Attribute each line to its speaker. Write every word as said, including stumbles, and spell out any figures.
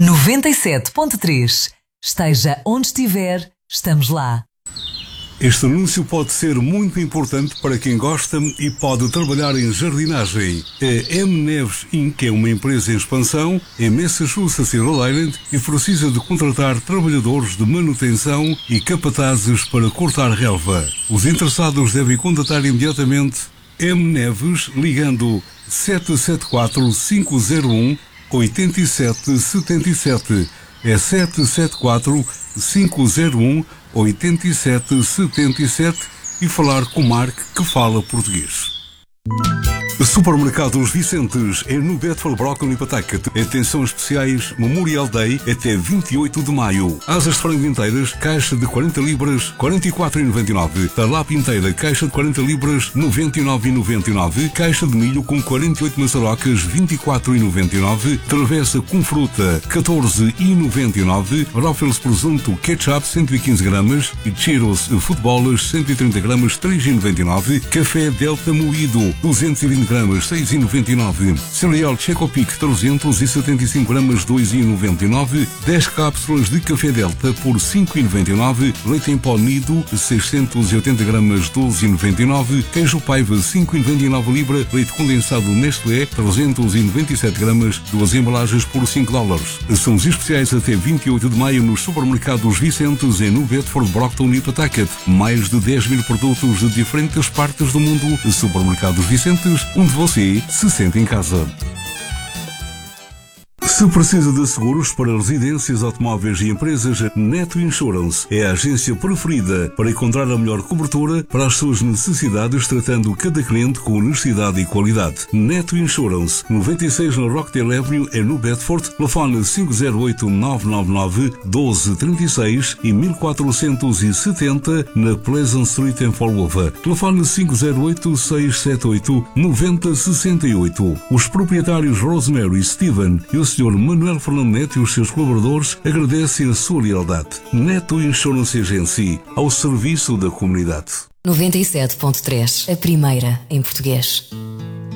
Speaker 1: noventa e sete ponto três. Esteja onde estiver, estamos lá.
Speaker 2: Este anúncio pode ser muito importante para quem gosta e pode trabalhar em jardinagem. A M. Neves incorporated é uma empresa em expansão em Massachusetts e Rhode Island e precisa de contratar trabalhadores de manutenção e capatazes para cortar relva. Os interessados devem contatar imediatamente M. Neves ligando sete sete quatro, cinco zero um, oito sete sete sete. É sete sete quatro, cinco zero um, oito sete sete sete e falar com o Mark, que fala português. Supermercados Vicentes é no Bedford Brockton e Pawtucket. Atenção especiais Memorial Day até vinte e oito de maio. Asas de frango inteiras, caixa de quarenta libras, quarenta e quatro reais e noventa e nove centavos. Talapa inteira, caixa de quarenta libras, noventa e nove reais e noventa e nove centavos. Caixa de milho com quarenta e oito maçarocas, vinte e quatro reais e noventa e nove centavos. Travessa com fruta, catorze reais e noventa e nove centavos. Ruffles presunto, ketchup, cento e quinze gramas. E Cheetos futebolas, cento e trinta gramas, três reais e noventa e nove centavos. Café Delta moído, duzentos e vinte gramas, seis reais e noventa e nove centavos. Cereal Checopic, trezentos e setenta e cinco gramas, dois reais e noventa e nove centavos. dez cápsulas de café Delta por cinco reais e noventa e nove centavos. Leite em pó Nido, seiscentos e oitenta gramas, doze reais e noventa e nove centavos. Queijo Paiva, cinco reais e noventa e nove centavos libra. Leite condensado Nestlé, trezentos e noventa e sete gramas, duas embalagens por cinco dólares. São os especiais até vinte e oito de maio nos supermercados Vicentes em New Bedford, Brockton e Pawtucket. Mais de dez mil produtos de diferentes partes do mundo. Supermercados Vicentes, onde você se sente em casa. Se precisa de seguros para residências, automóveis e empresas, Neto Insurance é a agência preferida para encontrar a melhor cobertura para as suas necessidades, tratando cada cliente com honestidade e qualidade. Neto Insurance, noventa e seis na Rockdale Avenue, é no Bedford. Telefone cinco zero oito, nove nove nove, um dois três seis e mil quatrocentos e setenta na Pleasant Street em Fall River. Telefone cinco zero oito, seis sete oito, nove zero seis oito. Os proprietários Rosemary, Steven e o senhor Manuel Fernando Neto e os seus colaboradores agradecem a sua lealdade. Neto Insurance Agency, ao serviço da comunidade.
Speaker 1: noventa e sete ponto três, a primeira em português.